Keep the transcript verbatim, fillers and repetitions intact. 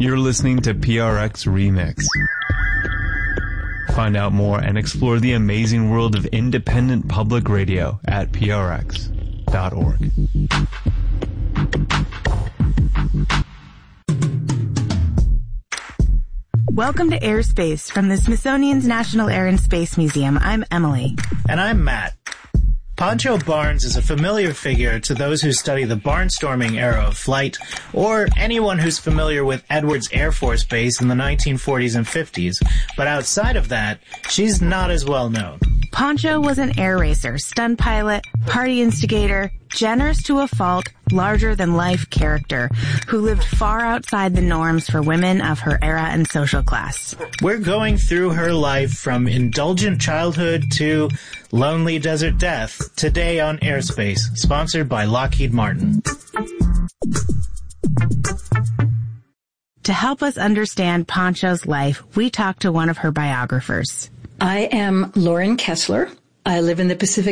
You're listening to P R X Remix. Find out more and explore the amazing world of independent public radio at P R X dot org. Welcome to Airspace from the Smithsonian's National Air and Space Museum. I'm Emily. And I'm Matt. Pancho Barnes is a familiar figure to those who study the barnstorming era of flight, or anyone who's familiar with Edwards Air Force Base in the nineteen forties and fifties. But outside of that, she's not as well known. Pancho was an air racer, stunt pilot, party instigator, generous to a fault, larger-than-life character who lived far outside the norms for women of her era and social class. We're going through her life from indulgent childhood to lonely desert death today on Airspace, sponsored by Lockheed Martin. To help us understand Pancho's life, we talked to one of her biographers. I am Lauren Kessler. I live in the Pacific